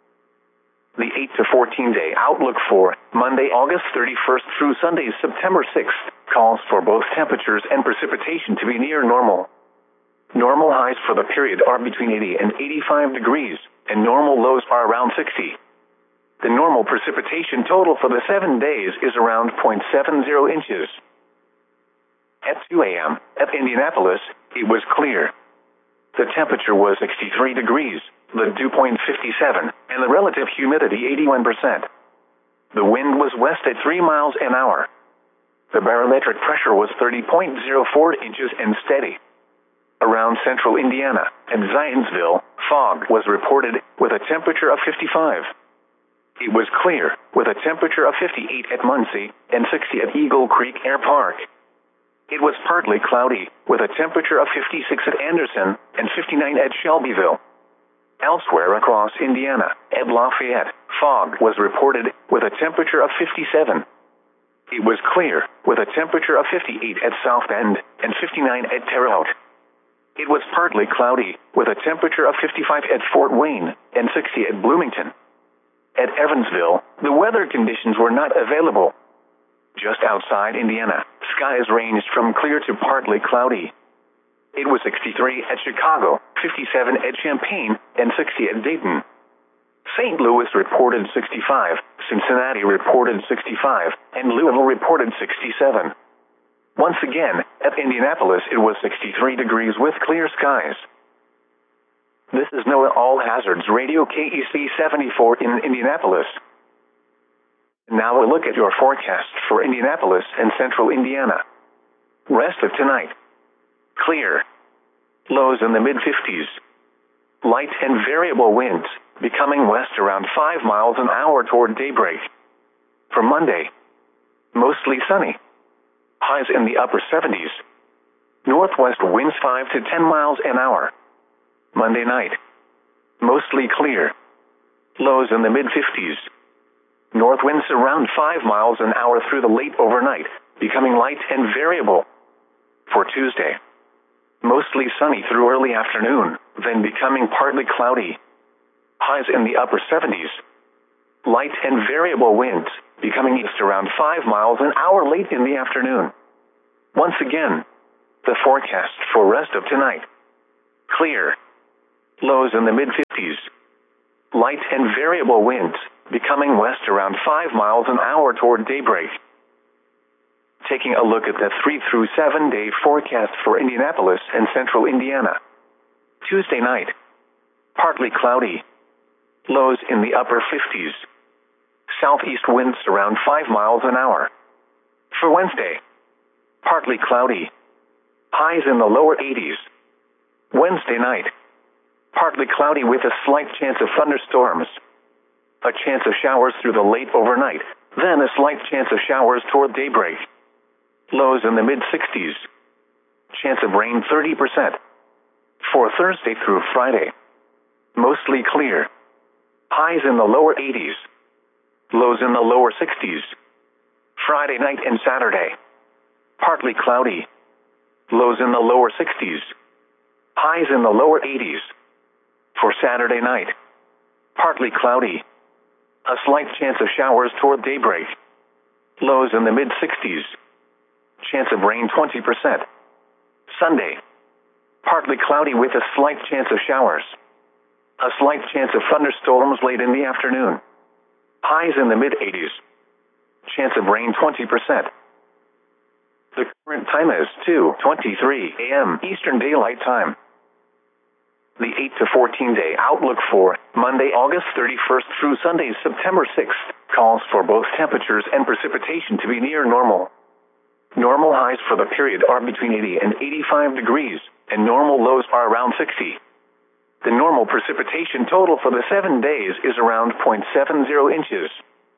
The eight to fourteen day outlook for Monday, August thirty-first through Sunday, September sixth, calls for both temperatures and precipitation to be near normal. Normal highs for the period are between eighty and eighty-five degrees, and normal lows are around sixty. The normal precipitation total for the seven days is around zero point seven zero inches. At two a m, at Indianapolis, it was clear. The temperature was sixty-three degrees, the dew point fifty-seven, and the relative humidity eighty-one percent. The wind was west at three miles an hour. The barometric pressure was thirty point zero four inches and steady. Around central Indiana and Zionsville, fog was reported with a temperature of fifty-five. It was clear with a temperature of fifty-eight at Muncie and sixty at Eagle Creek Air Park. It was partly cloudy with a temperature of fifty-six at Anderson and fifty-nine at Shelbyville. Elsewhere across Indiana, at Lafayette, fog was reported with a temperature of fifty-seven. It was clear with a temperature of fifty-eight at South Bend and fifty-nine at Terre Haute. It was partly cloudy with a temperature of fifty-five at Fort Wayne and sixty at Bloomington. At Evansville, the weather conditions were not available. Just outside Indiana, skies ranged from clear to partly cloudy. It was sixty-three at Chicago, fifty-seven at Champaign, and sixty at Dayton. Saint Louis reported sixty-five, Cincinnati reported sixty-five, and Louisville reported sixty-seven. Once again, at Indianapolis it was sixty-three degrees with clear skies. This is NOAA All Hazards Radio K E C seventy-four in Indianapolis. Now a look at your forecast for Indianapolis and central Indiana. Rest of tonight. Clear. Lows in the mid fifties. Light and variable winds, becoming west around five miles an hour toward daybreak. For Monday, mostly sunny. Highs in the upper seventies. Northwest winds five to ten miles an hour. Monday night, mostly clear. Lows in the mid fifties. North winds around five miles an hour through the late overnight, becoming light and variable. For Tuesday, mostly sunny through early afternoon, then becoming partly cloudy. Highs in the upper seventies. Light and variable winds, becoming east around five miles an hour late in the afternoon. Once again, the forecast for rest of tonight. Clear. Lows in the mid fifties. Light and variable winds, becoming west around five miles an hour toward daybreak. Taking a look at the three through seven day forecast for Indianapolis and central Indiana. Tuesday night. Partly cloudy. Lows in the upper fifties. Southeast winds around five miles an hour. For Wednesday. Partly cloudy. Highs in the lower eighties. Wednesday night. Partly cloudy with a slight chance of thunderstorms. A chance of showers through the late overnight, then a slight chance of showers toward daybreak. Lows in the mid sixties. Chance of rain thirty percent. For Thursday through Friday. Mostly clear. Highs in the lower eighties. Lows in the lower sixties. Friday night and Saturday. Partly cloudy. Lows in the lower sixties. Highs in the lower eighties. For Saturday night. Partly cloudy. A slight chance of showers toward daybreak. Lows in the mid sixties. Chance of rain twenty percent. Sunday. Partly cloudy with a slight chance of showers. A slight chance of thunderstorms late in the afternoon. Highs in the mid eighties. Chance of rain twenty percent. The current time is two twenty-three a m Eastern Daylight Time. The eight to fourteen day outlook for Monday, August thirty-first through Sunday, September sixth, calls for both temperatures and precipitation to be near normal. Normal highs for the period are between eighty and eighty-five degrees, and normal lows are around sixty. The normal precipitation total for the seven days is around zero point seven zero inches.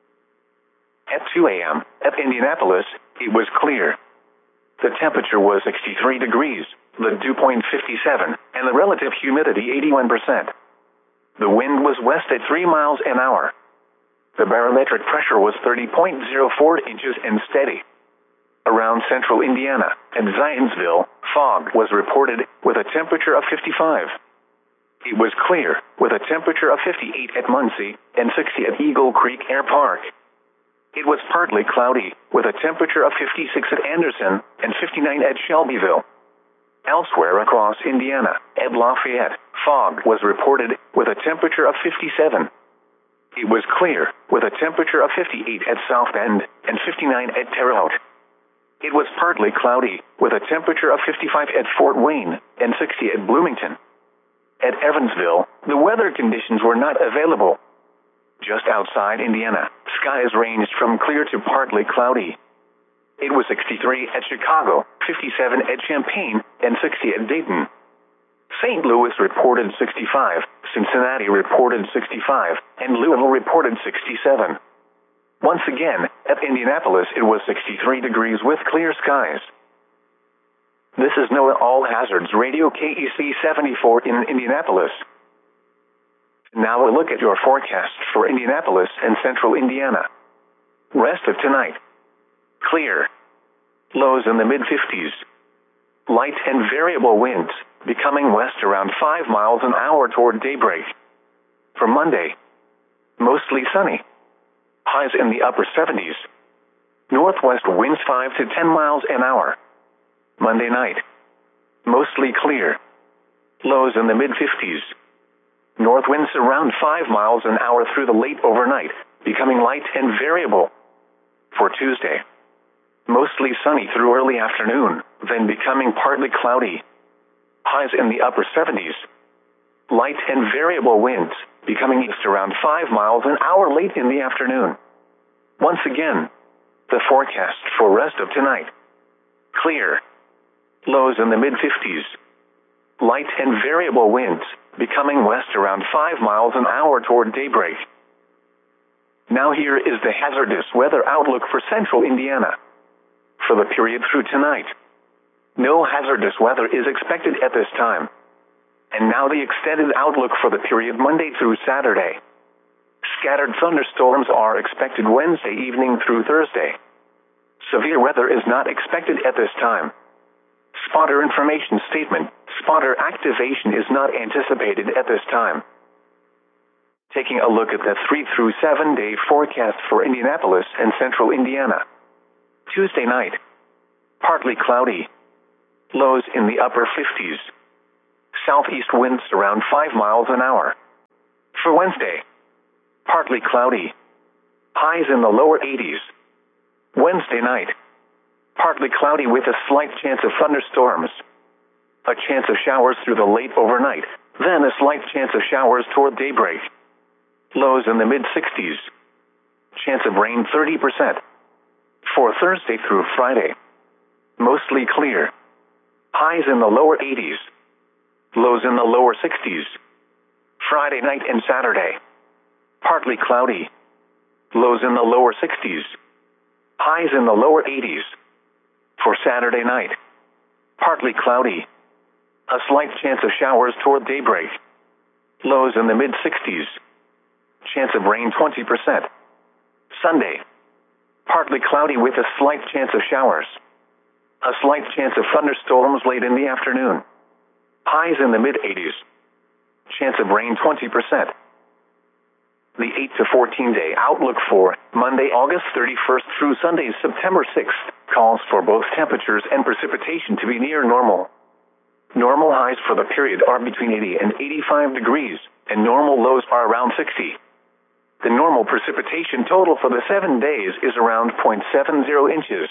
At two a m at Indianapolis, it was clear. The temperature was sixty-three degrees, the dew point fifty-seven, and the relative humidity eighty-one percent. The wind was west at three miles an hour. The barometric pressure was thirty point zero four inches and steady. Around central Indiana and Zionsville, fog was reported with a temperature of fifty-five. It was clear with a temperature of fifty-eight at Muncie and sixty at Eagle Creek Air Park. It was partly cloudy with a temperature of fifty-six at Anderson and fifty-nine at Shelbyville. Elsewhere across Indiana, at Lafayette, fog was reported with a temperature of fifty-seven. It was clear with a temperature of fifty-eight at South Bend and fifty-nine at Terre Haute. It was partly cloudy with a temperature of fifty-five at Fort Wayne and sixty at Bloomington. At Evansville, the weather conditions were not available. Just outside Indiana, skies ranged from clear to partly cloudy. It was sixty-three at Chicago, fifty-seven at Champaign, and sixty at Dayton. Saint Louis reported sixty-five, Cincinnati reported sixty-five, and Louisville reported sixty-seven. Once again, at Indianapolis it was sixty-three degrees with clear skies. This is NOAA All Hazards Radio K E C seventy-four in Indianapolis. Now a look at your forecast for Indianapolis and central Indiana. Rest of tonight. Clear. Lows in the mid fifties. Light and variable winds, becoming west around five miles an hour toward daybreak. For Monday. Mostly sunny. Highs in the upper seventies. Northwest winds five to ten miles an hour. Monday night. Mostly clear. Lows in the mid fifties. North winds around five miles an hour through the late overnight, becoming light and variable. For Tuesday. Mostly sunny through early afternoon, then becoming partly cloudy. Highs in the upper seventies. Light and variable winds, becoming east around five miles an hour late in the afternoon. Once again, the forecast for rest of tonight. Clear. Lows in the mid fifties. Light and variable winds, becoming west around five miles an hour toward daybreak. Now here is the hazardous weather outlook for central Indiana. For the period through tonight. No hazardous weather is expected at this time. And now the extended outlook for the period Monday through Saturday. Scattered thunderstorms are expected Wednesday evening through Thursday. Severe weather is not expected at this time. Spotter information statement. Spotter activation is not anticipated at this time. Taking a look at the three through seven day forecast for Indianapolis and central Indiana. Tuesday night. Partly cloudy. Lows in the upper fifties. southeast winds around five miles an hour. For Wednesday, partly cloudy. Highs in the lower eighties. Wednesday night, partly cloudy with a slight chance of thunderstorms. A chance of showers through the late overnight, then a slight chance of showers toward daybreak. Lows in the mid-sixties. Chance of rain thirty percent. For Thursday through Friday, mostly clear. Highs in the lower eighties. Lows in the lower sixties. Friday night and Saturday, partly cloudy. Lows in the lower sixties. Highs in the lower eighties. For Saturday night, partly cloudy. A slight chance of showers toward daybreak. Lows in the mid-sixties. Chance of rain twenty percent. Sunday, partly cloudy with a slight chance of showers. A slight chance of thunderstorms late in the afternoon. Highs in the mid-eighties. Chance of rain twenty percent. The eight to fourteen day outlook for Monday, August thirty-first through Sunday, September sixth, calls for both temperatures and precipitation to be near normal. Normal highs for the period are between eighty and eighty-five degrees, and normal lows are around sixty. The normal precipitation total for the seven days is around zero point seven zero inches.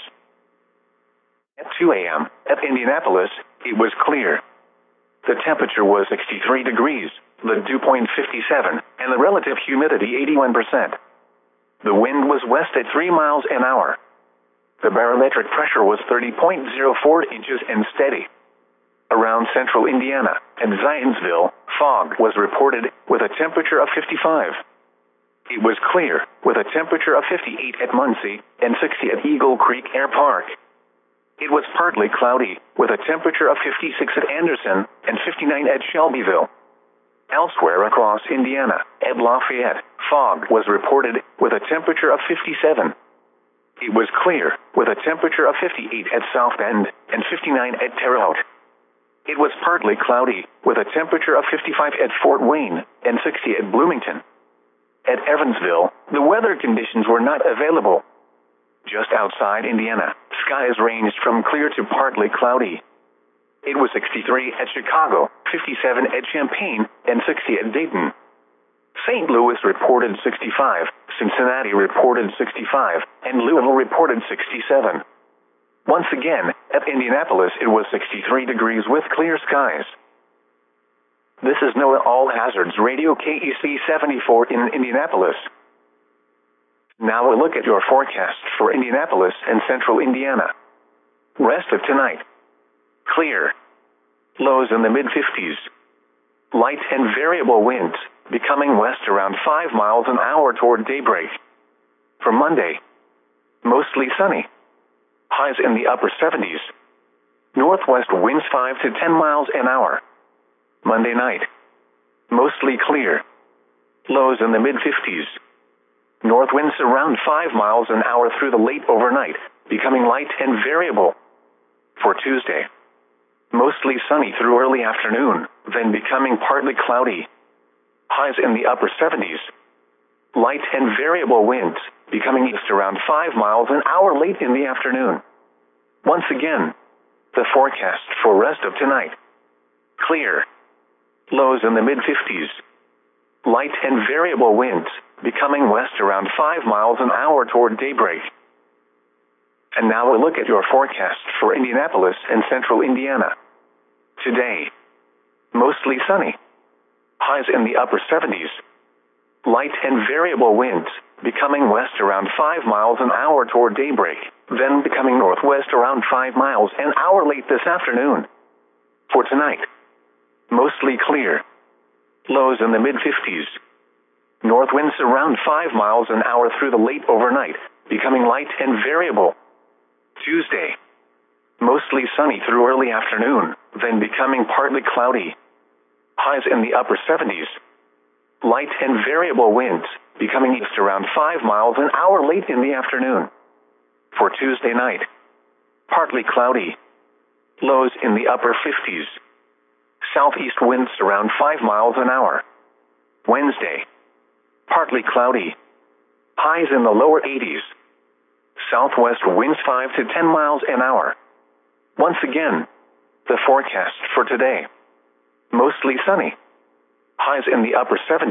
At two a.m. at Indianapolis, it was clear. The temperature was sixty-three degrees, the dew point fifty-seven, and the relative humidity eighty-one percent. The wind was west at three miles an hour. The barometric pressure was thirty point zero four inches and steady. Around central Indiana and Zionsville, fog was reported with a temperature of fifty-five. It was clear with a temperature of fifty-eight at Muncie and sixty at Eagle Creek Air Park. It was partly cloudy with a temperature of fifty-six at Anderson and fifty-nine at Shelbyville. Elsewhere across Indiana, at Lafayette, fog was reported with a temperature of fifty-seven. It was clear with a temperature of fifty-eight at South Bend and fifty-nine at Terre Haute. It was partly cloudy with a temperature of fifty-five at Fort Wayne and sixty at Bloomington. At Evansville, the weather conditions were not available. Just outside Indiana, skies ranged from clear to partly cloudy. It was sixty-three at Chicago, fifty-seven at Champaign, and sixty at Dayton. Saint Louis reported sixty-five, Cincinnati reported sixty-five, and Louisville reported sixty-seven. Once again, at Indianapolis it was sixty-three degrees with clear skies. This is NOAA All Hazards Radio K E C seventy-four in Indianapolis. Now a look at your forecast for Indianapolis and central Indiana. Rest of tonight. Clear. Lows in the mid-fifties. Light and variable winds, becoming west around five miles an hour toward daybreak. For Monday, mostly sunny. Highs in the upper seventies. Northwest winds five to ten miles an hour. Monday night, mostly clear. Lows in the mid-fifties. North winds around five miles an hour through the late overnight, becoming light and variable. For Tuesday, mostly sunny through early afternoon, then becoming partly cloudy. Highs in the upper seventies. Light and variable winds, becoming east around five miles an hour late in the afternoon. Once again, the forecast for rest of tonight. Clear. Lows in the mid-fifties. Light and variable winds, becoming west around five miles an hour toward daybreak. And now a look at your forecast for Indianapolis and central Indiana. Today, mostly sunny. Highs in the upper seventies. Light and variable winds, becoming west around five miles an hour toward daybreak, then becoming northwest around five miles an hour late this afternoon. For tonight, mostly clear. Lows in the mid-fifties. North winds around five miles an hour through the late overnight, becoming light and variable. Tuesday, mostly sunny through early afternoon, then becoming partly cloudy. Highs in the upper seventies. Light and variable winds, becoming east around five miles an hour late in the afternoon. For Tuesday night, partly cloudy. Lows in the upper fifties. Southeast winds around five miles an hour. Wednesday, partly cloudy. Highs in the lower eighties. Southwest winds five to ten miles an hour. Once again, the forecast for today. mostly sunny. Highs in the upper seventies.